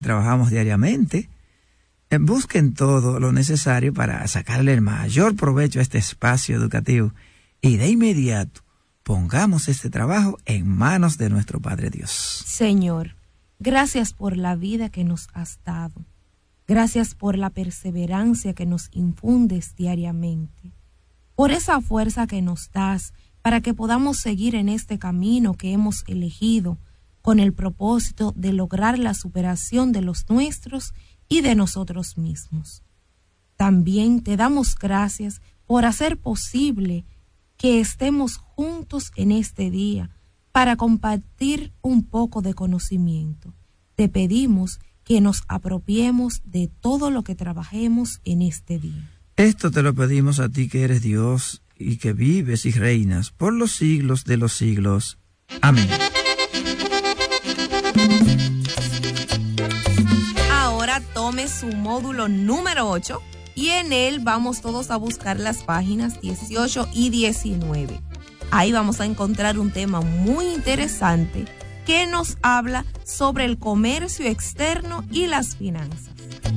trabajamos diariamente, busquen todo lo necesario para sacarle el mayor provecho a este espacio educativo y de inmediato pongamos este trabajo en manos de nuestro Padre Dios. Señor, gracias por la vida que nos has dado. Gracias por la perseverancia que nos infundes diariamente, por esa fuerza que nos das para que podamos seguir en este camino que hemos elegido con el propósito de lograr la superación de los nuestros y de nosotros mismos. También te damos gracias por hacer posible que estemos juntos en este día para compartir un poco de conocimiento. Te pedimos que nos apropiemos de todo lo que trabajemos en este día. Esto te lo pedimos a ti que eres Dios y que vives y reinas por los siglos de los siglos. Amén. Ahora tome su módulo número 8 y en él vamos todos a buscar las páginas 18 y 19. Ahí vamos a encontrar un tema muy interesante que nos habla sobre el comercio externo y las finanzas.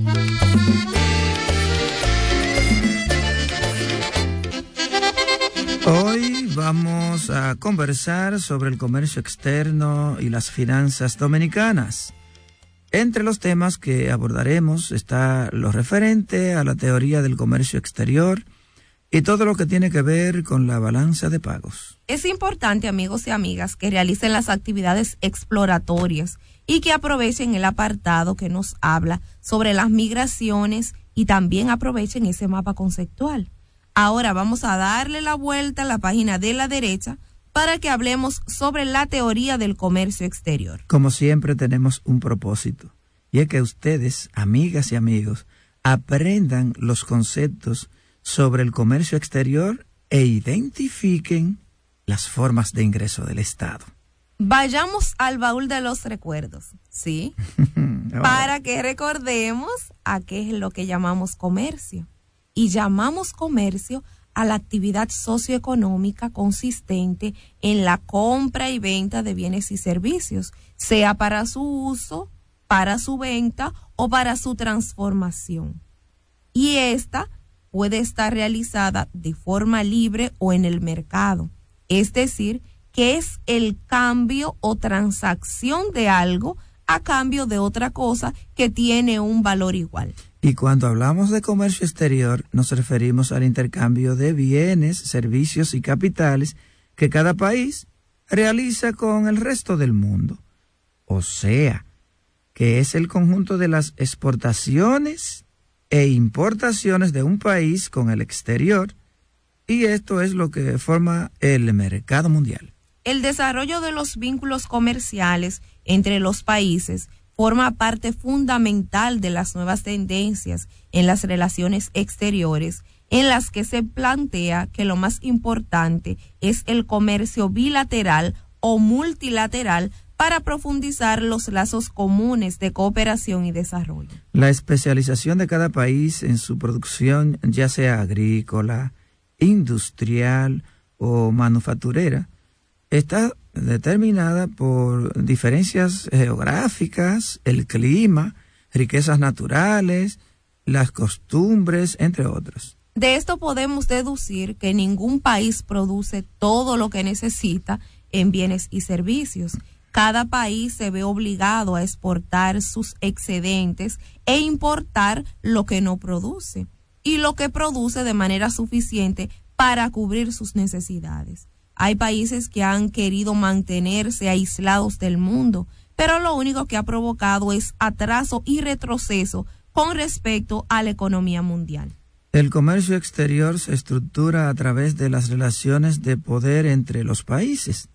Hoy vamos a conversar sobre el comercio externo y las finanzas dominicanas. Entre los temas que abordaremos está lo referente a la teoría del comercio exterior y todo lo que tiene que ver con la balanza de pagos. Es importante, amigos y amigas, que realicen las actividades exploratorias y que aprovechen el apartado que nos habla sobre las migraciones y también aprovechen ese mapa conceptual. Ahora vamos a darle la vuelta a la página de la derecha para que hablemos sobre la teoría del comercio exterior. Como siempre tenemos un propósito, y es que ustedes, amigas y amigos, aprendan los conceptos sobre el comercio exterior e identifiquen las formas de ingreso del Estado. Vayamos al baúl de los recuerdos, ¿sí? Para que recordemos a qué es lo que llamamos comercio. Y llamamos comercio a la actividad socioeconómica consistente en la compra y venta de bienes y servicios, sea para su uso, para su venta o para su transformación. Y esta puede estar realizada de forma libre o en el mercado, es decir, que es el cambio o transacción de algo a cambio de otra cosa que tiene un valor igual. Y cuando hablamos de comercio exterior, nos referimos al intercambio de bienes, servicios y capitales que cada país realiza con el resto del mundo. O sea, que es el conjunto de las exportaciones e importaciones de un país con el exterior, y esto es lo que forma el mercado mundial. El desarrollo de los vínculos comerciales entre los países forma parte fundamental de las nuevas tendencias en las relaciones exteriores, en las que se plantea que lo más importante es el comercio bilateral o multilateral para profundizar los lazos comunes de cooperación y desarrollo. La especialización de cada país en su producción, ya sea agrícola, industrial o manufacturera, está determinada por diferencias geográficas, el clima, riquezas naturales, las costumbres, entre otros. De esto podemos deducir que ningún país produce todo lo que necesita en bienes y servicios. Cada país se ve obligado a exportar sus excedentes e importar lo que no produce y lo que produce de manera suficiente para cubrir sus necesidades. Hay países que han querido mantenerse aislados del mundo, pero lo único que ha provocado es atraso y retroceso con respecto a la economía mundial. El comercio exterior se estructura a través de las relaciones de poder entre los países.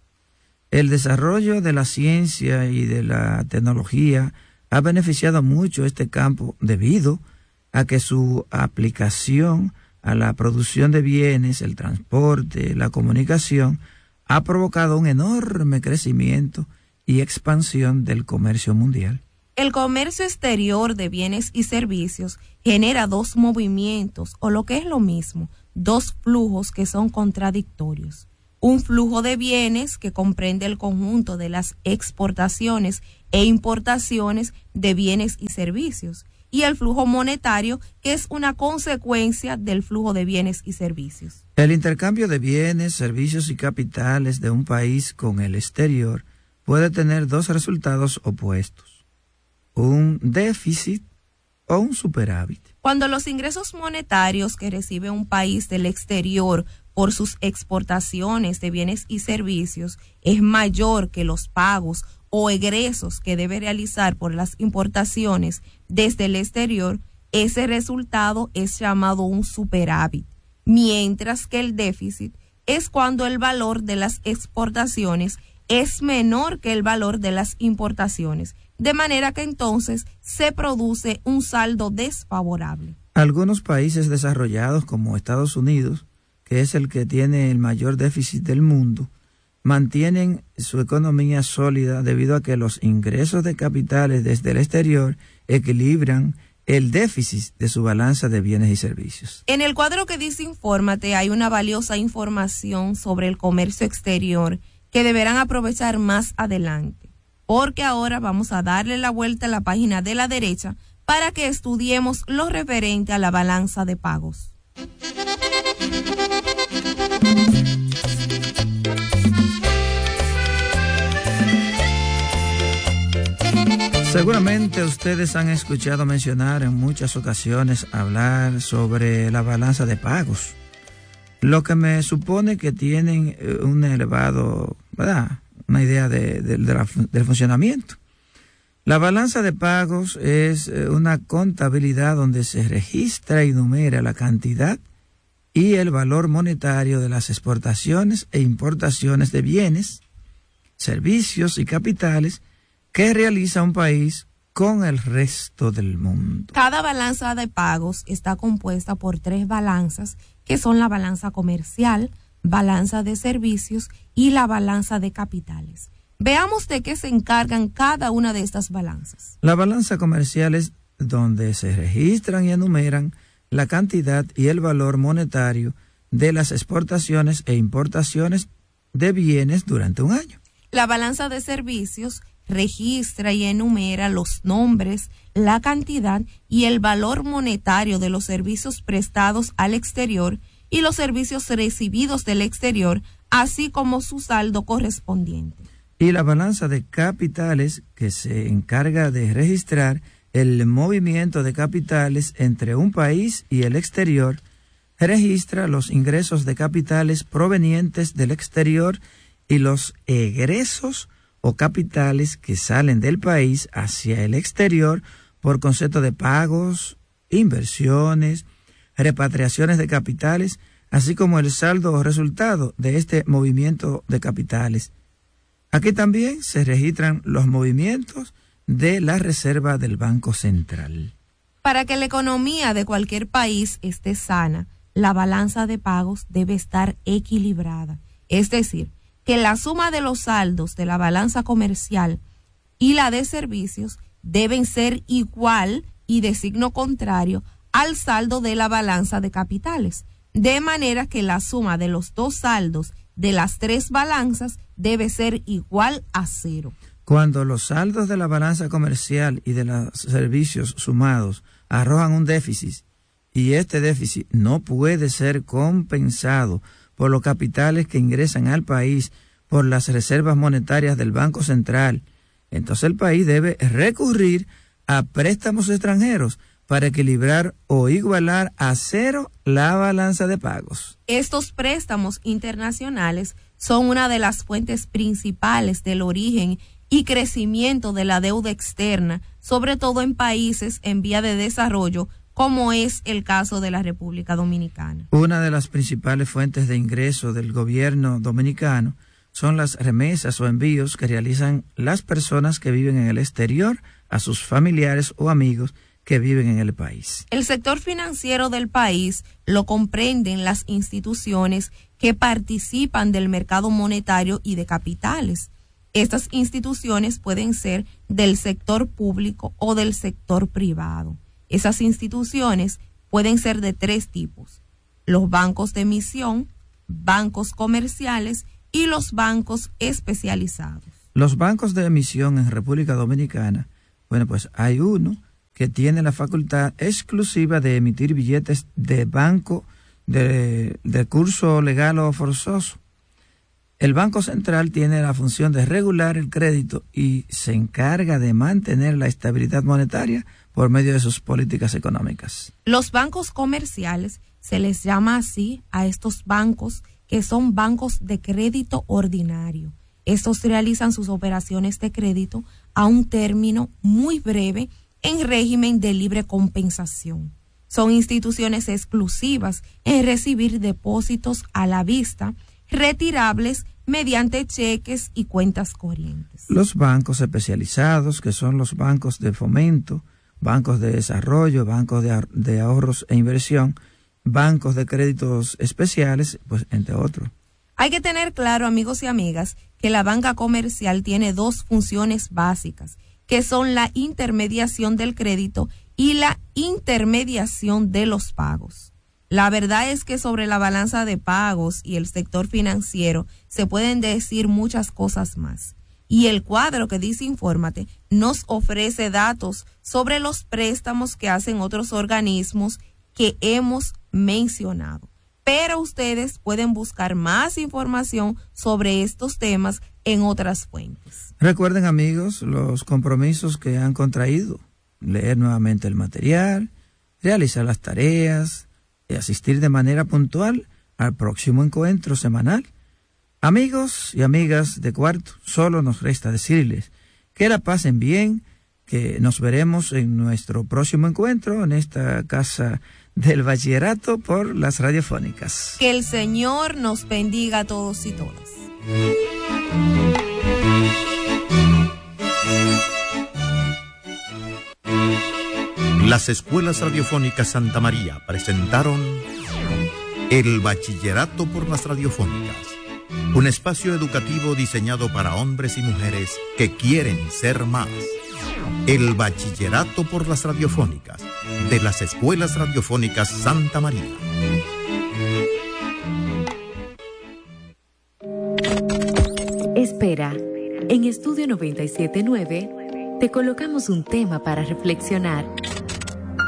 El desarrollo de la ciencia y de la tecnología ha beneficiado mucho este campo debido a que su aplicación a la producción de bienes, el transporte, la comunicación, ha provocado un enorme crecimiento y expansión del comercio mundial. El comercio exterior de bienes y servicios genera dos movimientos, o lo que es lo mismo, dos flujos que son contradictorios. un flujo de bienes que comprende el conjunto de las exportaciones e importaciones de bienes y servicios, y el flujo monetario, que es una consecuencia del flujo de bienes y servicios. El intercambio de bienes, servicios y capitales de un país con el exterior puede tener dos resultados opuestos: un déficit o un superávit. Cuando los ingresos monetarios que recibe un país del exterior por sus exportaciones de bienes y servicios es mayor que los pagos o egresos que debe realizar por las importaciones desde el exterior, ese resultado es llamado un superávit, mientras que el déficit es cuando el valor de las exportaciones es menor que el valor de las importaciones, de manera que entonces se produce un saldo desfavorable. Algunos países desarrollados como Estados Unidos, que es el que tiene el mayor déficit del mundo, mantienen su economía sólida debido a que los ingresos de capitales desde el exterior equilibran el déficit de su balanza de bienes y servicios. En el cuadro que dice Infórmate hay una valiosa información sobre el comercio exterior que deberán aprovechar más adelante, porque ahora vamos a darle la vuelta a la página de la derecha para que estudiemos lo referente a la balanza de pagos. Seguramente ustedes han escuchado mencionar en muchas ocasiones hablar sobre la balanza de pagos, lo que me supone que tienen un elevado, ¿verdad?, una idea del funcionamiento. La balanza de pagos es una contabilidad donde se registra y numera la cantidad y el valor monetario de las exportaciones e importaciones de bienes, servicios y capitales que realiza un país con el resto del mundo. Cada balanza de pagos está compuesta por 3 balanzas, que son la balanza comercial, balanza de servicios y la balanza de capitales. Veamos de qué se encargan cada una de estas balanzas. La balanza comercial es donde se registran y enumeran la cantidad y el valor monetario de las exportaciones e importaciones de bienes durante un año. La balanza de servicios registra y enumera los nombres, la cantidad y el valor monetario de los servicios prestados al exterior y los servicios recibidos del exterior, así como su saldo correspondiente. Y la balanza de capitales, que se encarga de registrar el movimiento de capitales entre un país y el exterior, registra los ingresos de capitales provenientes del exterior y los egresos o capitales que salen del país hacia el exterior por concepto de pagos, inversiones, repatriaciones de capitales, así como el saldo o resultado de este movimiento de capitales. Aquí también se registran los movimientos de la reserva del Banco Central. Para que la economía de cualquier país esté sana, la balanza de pagos debe estar equilibrada, es decir, que la suma de los saldos de la balanza comercial y la de servicios deben ser igual y de signo contrario al saldo de la balanza de capitales, de manera que la suma de los dos saldos de las 3 balanzas debe ser igual a 0. Cuando los saldos de la balanza comercial y de los servicios sumados arrojan un déficit y este déficit no puede ser compensado por los capitales que ingresan al país por las reservas monetarias del Banco Central, entonces el país debe recurrir a préstamos extranjeros para equilibrar o igualar a 0 la balanza de pagos. Estos préstamos internacionales son una de las fuentes principales del origen y crecimiento de la deuda externa, sobre todo en países en vía de desarrollo, como es el caso de la República Dominicana. Una de las principales fuentes de ingreso del gobierno dominicano son las remesas o envíos que realizan las personas que viven en el exterior a sus familiares o amigos que viven en el país. El sector financiero del país lo comprenden las instituciones que participan del mercado monetario y de capitales. Estas instituciones pueden ser del sector público o del sector privado. Esas instituciones pueden ser de 3 tipos: los bancos de emisión, bancos comerciales y los bancos especializados. Los bancos de emisión en República Dominicana, bueno, pues hay uno que tiene la facultad exclusiva de emitir billetes de banco de curso legal o forzoso. El Banco Central tiene la función de regular el crédito y se encarga de mantener la estabilidad monetaria por medio de sus políticas económicas. Los bancos comerciales se les llama así a estos bancos que son bancos de crédito ordinario. Estos realizan sus operaciones de crédito a un término muy breve en régimen de libre compensación. Son instituciones exclusivas en recibir depósitos a la vista, retirables mediante cheques y cuentas corrientes. Los bancos especializados, que son los bancos de fomento, bancos de desarrollo, bancos de ahorros e inversión, bancos de créditos especiales, pues entre otros. Hay que tener claro, amigos y amigas, que la banca comercial tiene dos funciones básicas, que son la intermediación del crédito y la intermediación de los pagos. La verdad es que sobre la balanza de pagos y el sector financiero se pueden decir muchas cosas más. Y el cuadro que dice Infórmate nos ofrece datos sobre los préstamos que hacen otros organismos que hemos mencionado. Pero ustedes pueden buscar más información sobre estos temas en otras fuentes. Recuerden, amigos, los compromisos que han contraído: leer nuevamente el material, realizar las tareas y asistir de manera puntual al próximo encuentro semanal. Amigos y amigas de Cuarto, solo nos resta decirles que la pasen bien, que nos veremos en nuestro próximo encuentro en esta casa del bachillerato por las radiofónicas. Que el Señor nos bendiga a todos y todas. Las escuelas radiofónicas Santa María presentaron El Bachillerato por las Radiofónicas, un espacio educativo diseñado para hombres y mujeres que quieren ser más. El Bachillerato por las Radiofónicas, de las escuelas radiofónicas Santa María. Espera, en Estudio 97.9 te colocamos un tema para reflexionar.